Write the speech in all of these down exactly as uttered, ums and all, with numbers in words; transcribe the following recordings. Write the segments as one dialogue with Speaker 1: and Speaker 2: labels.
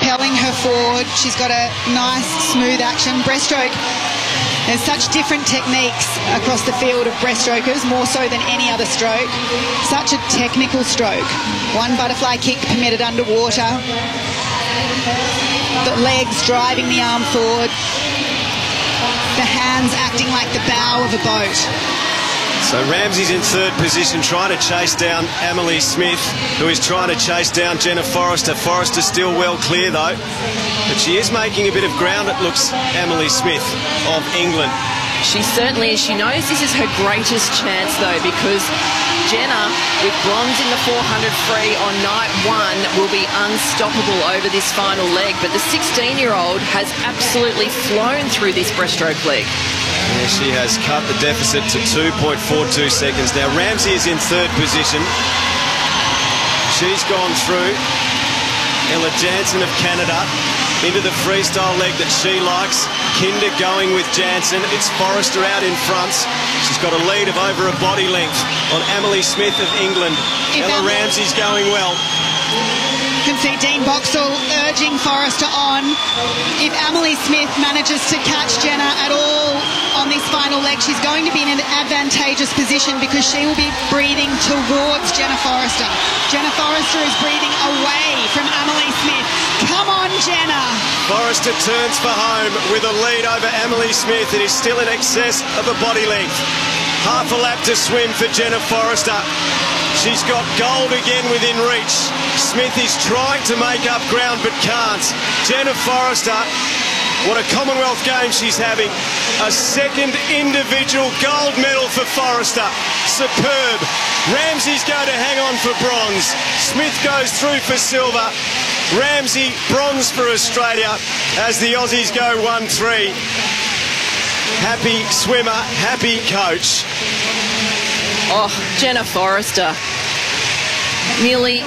Speaker 1: propelling her forward. She's got a nice, smooth action. Breaststroke, there's such different techniques across the field of breaststrokers, more so than any other stroke. Such a technical stroke. One butterfly kick permitted underwater. The legs driving the arm forward. The hands acting like the bow of a boat.
Speaker 2: So Ramsey's in third position, trying to chase down Emily Smith, who is trying to chase down Jenna Forrester. Forrester still well clear though, but she is making a bit of ground, it looks, Emily Smith of England.
Speaker 3: She certainly is. She knows this is her greatest chance though, because Jenna, with bronze in the four hundred free on night one, will be unstoppable over this final leg. But the sixteen-year-old has absolutely flown through this breaststroke leg.
Speaker 2: Yeah, she has cut the deficit to two point four two seconds. Now Ramsey is in third position. She's gone through. Ella Jansen of Canada into the freestyle leg that she likes. Kinder going with Jansen. It's Forrester out in front. She's got a lead of over a body length on Emily Smith of England.
Speaker 1: If
Speaker 2: Ella
Speaker 1: Em
Speaker 2: Ramsey's going well.
Speaker 1: You can see Dean Boxall urging Forrester on. If Emily Smith manages to catch Jenna at all on this final leg, she's going to be in an advantageous position because she will be breathing towards Jenna Forrester. Jenna Forrester is breathing away from Emily Smith. Come on, Jenna.
Speaker 2: Forrester turns for home with a lead over Emily Smith. It is still in excess of a body length. Half a lap to swim for Jenna Forrester. She's got gold again within reach. Smith is trying to make up ground but can't. Jenna Forrester, what a Commonwealth game she's having. A second individual gold medal for Forrester. Superb. Ramsey's going to hang on for bronze. Smith goes through for silver. Ramsey, bronze for Australia as the Aussies go one three. Happy swimmer, happy coach.
Speaker 3: Oh, Jenna Forrester, nearly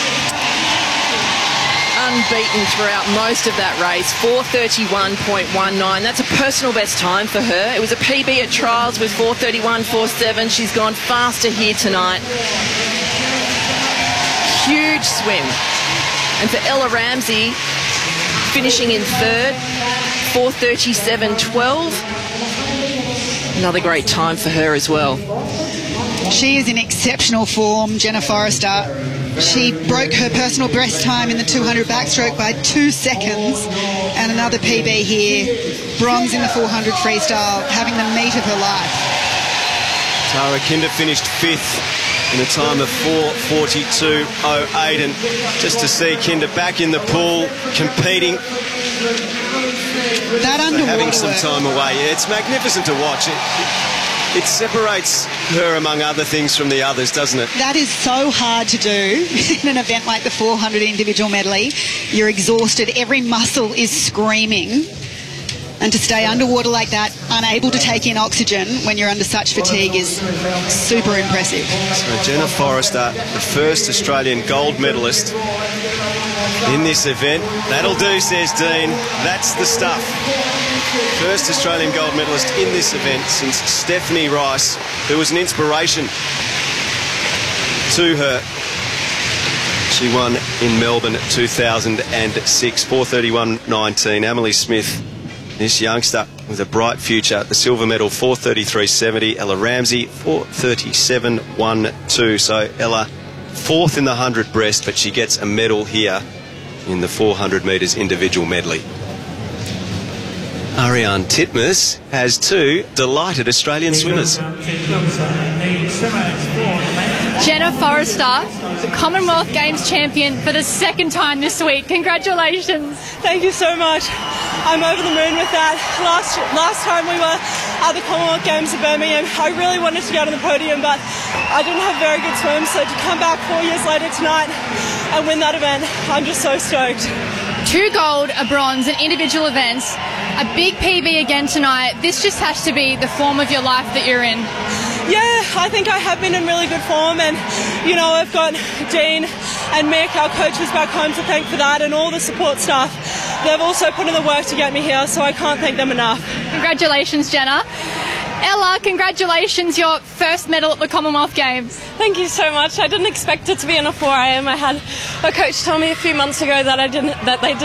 Speaker 3: unbeaten throughout most of that race. four thirty-one point one nine. That's a personal best time for her. It was a P B at trials with four thirty-one forty-seven. She's gone faster here tonight. Huge swim. And for Ella Ramsey, finishing in third, four thirty-seven twelve. Another great time for her as well.
Speaker 1: She is in exceptional form, Jenna Forrester. She broke her personal best time in the two hundred backstroke by two seconds, and another P B here. Bronze in the four hundred freestyle, having the meat of her life.
Speaker 2: Tara Kinder finished fifth in a time of four forty-two oh eight, and just to see Kinder back in the pool competing,
Speaker 1: that underwater
Speaker 2: having some
Speaker 1: work.
Speaker 2: time away. Yeah, it's magnificent to watch. It, it separates her, among other things, from the others, doesn't it?
Speaker 1: That is so hard to do in an event like the four hundred individual medley. You're exhausted, every muscle is screaming. And to stay underwater like that, unable to take in oxygen when you're under such fatigue, is super impressive.
Speaker 2: So Jenna Forrester, the first Australian gold medalist in this event. That'll do, says Dean. That's the stuff. First Australian gold medalist in this event since Stephanie Rice, who was an inspiration to her. She won in Melbourne two thousand six, four thirty-one nineteen. Emily Smith, this youngster with a bright future, the silver medal, four thirty-three seventy. Ella Ramsey, four thirty-seven twelve. So Ella, fourth in the one hundred breast, but she gets a medal here in the four hundred metres individual medley. Ariane Titmus has two delighted Australian swimmers.
Speaker 4: Jenna Forrester, the Commonwealth Games champion for the second time this week. Congratulations.
Speaker 5: Thank you so much. I'm over the moon with that. Last last time we were at the Commonwealth Games in Birmingham, I really wanted to get on the podium, but I didn't have very good swims, so to come back four years later tonight and win that event, I'm just so stoked.
Speaker 4: Two gold, a bronze in individual events, a big P B again tonight. This just has to be the form of your life that you're in.
Speaker 5: Yeah, I think I have been in really good form, and you know, I've got Dean and Mick, our coaches back home, to thank for that, and all the support staff. They've also put in the work to get me here, so I can't thank them enough.
Speaker 4: Congratulations, Jenna. Ella, congratulations, your first medal at the Commonwealth Games.
Speaker 5: Thank you so much. I didn't expect it to be in a four A M. I had a coach tell me a few months ago that I didn't, that they didn't